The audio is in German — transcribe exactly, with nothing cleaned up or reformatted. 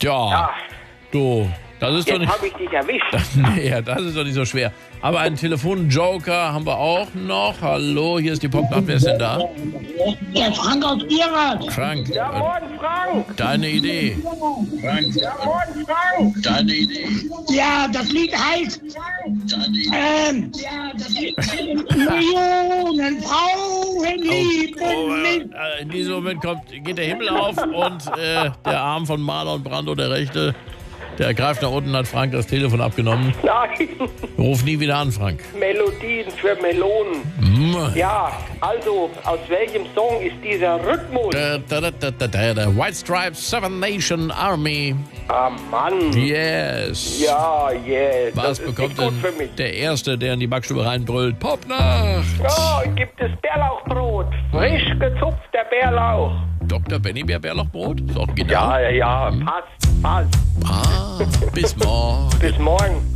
Tja, Ja, du, das ist doch jetzt nicht... habe ich dich erwischt. Nee, das ist doch nicht so schwer. Aber einen Telefonjoker haben wir auch noch. Hallo, hier ist die Popnacht. Wer ist denn da? Der Frank aus Bierrad. Frank, Ja, äh, moin, Frank. deine Idee. Frank, Ja, moin, Frank. deine Idee. Ja, das Lied heißt ähm, ja, das Lied Millionen Frauen lieben Oh, mich. äh, in diesem Moment kommt, geht der Himmel auf und äh, der Arm von Marlon Brando, der rechte, der greift nach unten, hat Frank das Telefon abgenommen. Nein, Ruf nie wieder an, Frank. Melodien für Melonen. Mm. Ja, also, aus welchem Song ist dieser Rhythmus? Da, da, da, da, da, da, da. White Stripes, Seven Nation Army. Ah, Mann. Yes. Ja, yes. Was das ist bekommt nicht gut für denn mich. der Erste, der in die Backstube reinbrüllt? Popnacht! Oh, gibt es Bärlauchbrot. Frisch gezupfter Bärlauch. Doktor Benny Bär Bärlauchbrot? Ist auch genau. Ja, ja, passt, passt. Ah, bis morgen. Bis morgen.